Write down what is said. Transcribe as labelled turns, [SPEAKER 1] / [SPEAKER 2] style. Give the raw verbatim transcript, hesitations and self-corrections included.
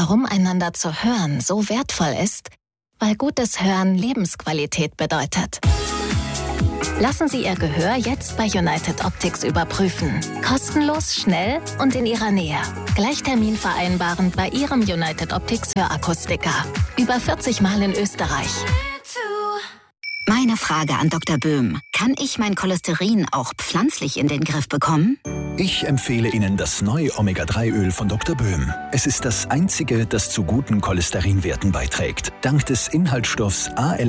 [SPEAKER 1] warum einander zu hören so wertvoll ist? Weil gutes Hören Lebensqualität bedeutet. Lassen Sie Ihr Gehör jetzt bei United Optics überprüfen. Kostenlos, schnell und in Ihrer Nähe. Gleich Termin vereinbaren bei Ihrem United Optics Hörakustiker. Über vierzig Mal in Österreich.
[SPEAKER 2] Meine Frage an Doktor Böhm. Kann ich mein Cholesterin auch pflanzlich in den Griff bekommen?
[SPEAKER 3] Ich empfehle Ihnen das neue Omega drei Öl von Doktor Böhm. Es ist das einzige, das zu guten Cholesterinwerten beiträgt. Dank des Inhaltsstoffs A L